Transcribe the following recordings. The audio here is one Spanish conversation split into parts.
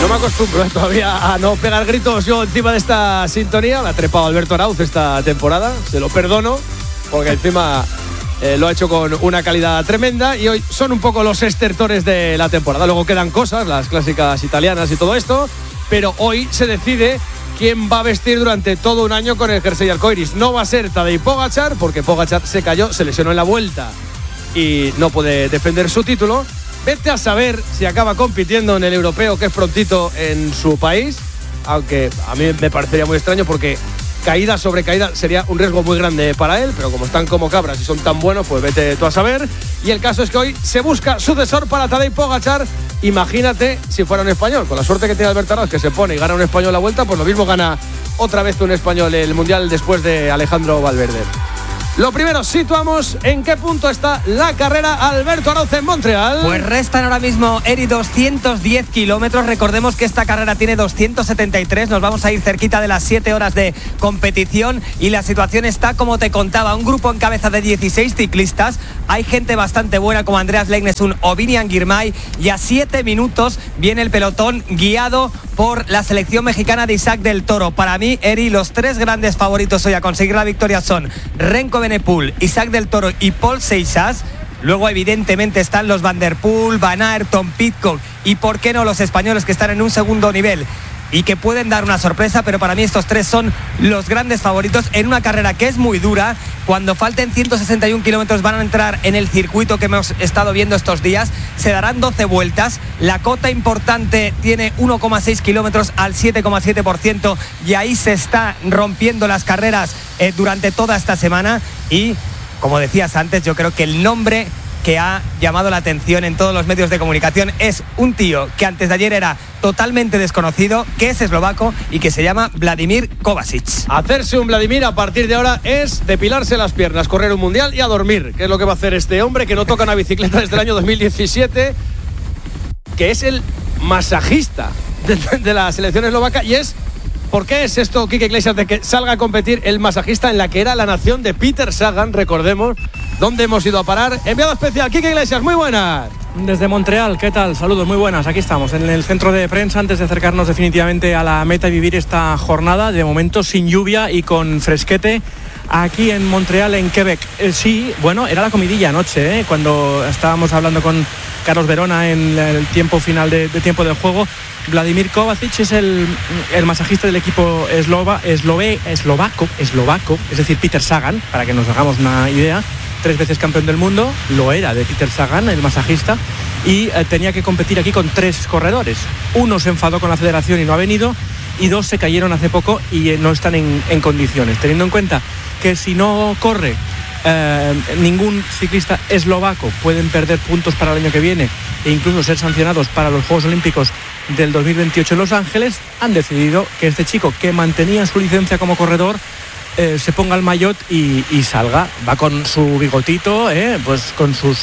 No me acostumbro todavía a no pegar gritos yo encima de esta sintonía. Me ha trepado Alberto Arauz esta temporada, se lo perdono, porque encima lo ha hecho con una calidad tremenda y hoy son un poco los estertores de la temporada. Luego quedan cosas, las clásicas italianas y todo esto, pero hoy se decide quién va a vestir durante todo un año con el jersey arcoiris. No va a ser Tadej Pogačar, porque Pogačar se cayó, se lesionó en la vuelta y no puede defender su título. Vete a saber si acaba compitiendo en el europeo, que es prontito en su país, aunque a mí me parecería muy extraño porque caída sobre caída sería un riesgo muy grande para él, pero como están como cabras y son tan buenos, pues vete tú a saber. Y el caso es que hoy se busca sucesor para Tadej Pogačar. Imagínate si fuera un español, con la suerte que tiene Alberto Arauz, que se pone y gana un español la vuelta, pues lo mismo gana otra vez un español el Mundial después de Alejandro Valverde. Lo primero, situamos en qué punto está la carrera Alberto Arauz en Montreal. Pues restan ahora mismo, Eri, 210 kilómetros. Recordemos que esta carrera tiene 273. Nos vamos a ir cerquita de las 7 horas de competición. Y la situación está, como te contaba, un grupo en cabeza de 16 ciclistas. Hay gente bastante buena como Andreas Legnesund o Vinian Girmay. Y a 7 minutos viene el pelotón guiado por la selección mexicana de Isaac del Toro. Para mí, Eri, los 3 grandes favoritos hoy a conseguir la victoria son Renko Evenepoel, Isaac del Toro y Paul Seixas. Luego evidentemente están los Van der Poel, Van Aert, Tom Pidcock y por qué no los españoles que están en un segundo nivel y que pueden dar una sorpresa, pero para mí estos 3 son los grandes favoritos en una carrera que es muy dura. Cuando falten 161 kilómetros van a entrar en el circuito que hemos estado viendo estos días. Se darán 12 vueltas. La cota importante tiene 1,6 kilómetros al 7,7% y ahí se está rompiendo las carreras durante toda esta semana. Y como decías antes, yo creo que el nombre que ha llamado la atención en todos los medios de comunicación es un tío que antes de ayer era totalmente desconocido, que es eslovaco y que se llama Vladimir Kovačić. Hacerse un Vladimir a partir de ahora es depilarse las piernas, correr un mundial y a dormir, que es lo que va a hacer este hombre que no toca una bicicleta desde el año 2017, que es el masajista de la selección eslovaca. Y es, ¿por qué es esto, Quique Iglesias, de que salga a competir el masajista en la que era la nación de Peter Sagan? Recordemos dónde hemos ido a parar. Enviado especial, Quique Iglesias, muy buenas. Desde Montreal, ¿qué tal? Saludos, muy buenas. Aquí estamos, en el centro de prensa, antes de acercarnos definitivamente a la meta y vivir esta jornada, de momento sin lluvia y con fresquete, aquí en Montreal, en Quebec. Sí, bueno, era la comidilla anoche, cuando estábamos hablando con Carlos Verona en el tiempo final de tiempo del juego. Vladimir Kovačić es el masajista del equipo eslovaco, es decir, Peter Sagan, para que nos hagamos una idea. 3 veces campeón del mundo, lo era de Peter Sagan, el masajista, y tenía que competir aquí con 3 corredores. Uno se enfadó con la federación y no ha venido, y 2 se cayeron hace poco y no están en condiciones. Teniendo en cuenta que si no corre ningún ciclista eslovaco, pueden perder puntos para el año que viene e incluso ser sancionados para los Juegos Olímpicos del 2028 en Los Ángeles, han decidido que este chico, que mantenía su licencia como corredor, se ponga el maillot y salga. Va con su bigotito, pues con sus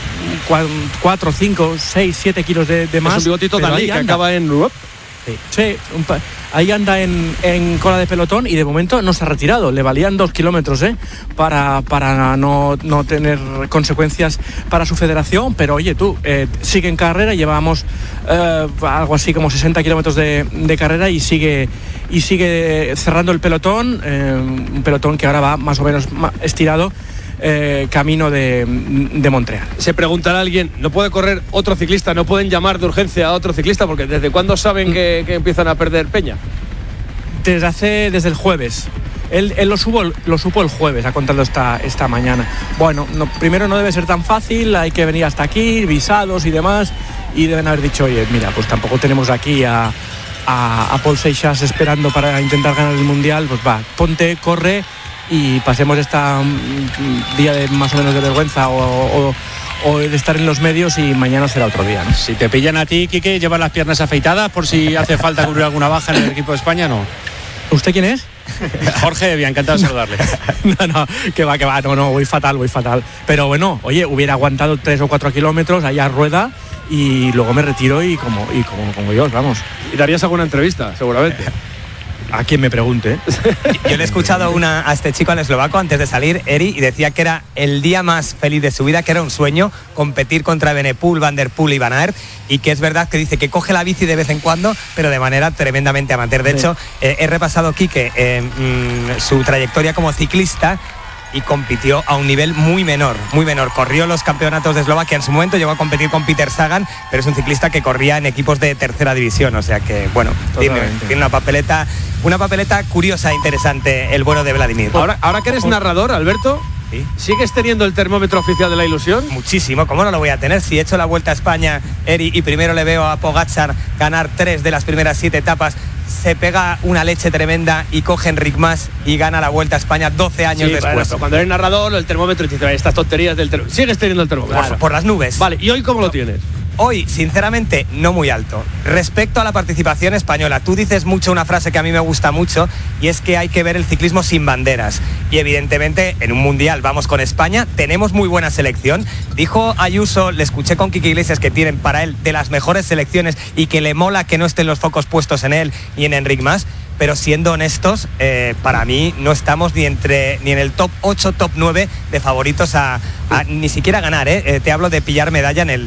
4, 5, 6, 7 kilos de más. Es un bigotito Dalí que acaba en... Sí, ahí anda en cola de pelotón y de momento no se ha retirado. Le valían 2 kilómetros para no tener consecuencias para su federación, pero oye tú, sigue en carrera. Llevamos algo así como 60 kilómetros de carrera y sigue cerrando el pelotón, un pelotón que ahora va más o menos estirado camino de Montreal. Se preguntará alguien, ¿no puede correr otro ciclista? ¿No pueden llamar de urgencia a otro ciclista? Porque ¿desde cuándo saben que empiezan a perder peña? Desde el jueves. Él lo supo el jueves, ha contado esta mañana. Bueno, primero no debe ser tan fácil, hay que venir hasta aquí, visados y demás, y deben haber dicho, oye, mira, pues tampoco tenemos aquí a Paul Seixas esperando para intentar ganar el Mundial, pues va, ponte, corre y pasemos esta día de más o menos de vergüenza o de estar en los medios, y mañana será otro día, ¿no? Si te pillan a ti, Quique, llevas las piernas afeitadas por si hace falta cubrir alguna baja en el equipo de España, ¿no? ¿Usted quién es? Jorge, bien, encantado de saludarle. No, que va, no, voy fatal. Pero bueno, oye, hubiera aguantado 3 o 4 kilómetros allá a rueda y luego me retiro y como Dios, vamos. Y darías alguna entrevista, seguramente. A quien me pregunte. Yo le he escuchado a este chico, al eslovaco, antes de salir, Eri, y decía que era el día más feliz de su vida, que era un sueño competir contra Evenepoel, Van der Poel y Van Aert, y que es verdad que dice que coge la bici de vez en cuando, pero de manera tremendamente amateur. De hecho, he repasado, Quique, su trayectoria como ciclista, y compitió a un nivel muy menor. Corrió los campeonatos de Eslovaquia en su momento, llegó a competir con Peter Sagan, pero es un ciclista que corría en equipos de tercera división, o sea que, bueno, tiene una papeleta curiosa e interesante el bueno de Vladimir. Ahora que eres narrador, Alberto, ¿sí? ¿Sigues teniendo el termómetro oficial de la ilusión? Muchísimo, ¿cómo no lo voy a tener? Si he hecho la Vuelta a España, Eri, y primero le veo a Pogačar ganar 3 de las primeras 7 etapas, se pega una leche tremenda y coge Enric Mas y gana la Vuelta a España 12 años después. Bueno, pero cuando eres narrador, el termómetro te dice, estas tonterías del termómetro. Sigues teniendo el termómetro. Por las nubes. Vale, ¿y hoy cómo lo tienes? Hoy, sinceramente, no muy alto. Respecto a la participación española, tú dices mucho una frase que a mí me gusta mucho, y es que hay que ver el ciclismo sin banderas. Y evidentemente, en un mundial vamos con España, tenemos muy buena selección. Dijo Ayuso, le escuché con Quique Iglesias, que tienen para él de las mejores selecciones y que le mola que no estén los focos puestos en él y en Enric Mas. Pero siendo honestos, para mí no estamos ni en el top 8, top 9 de favoritos a ni siquiera ganar, te hablo de pillar medalla en el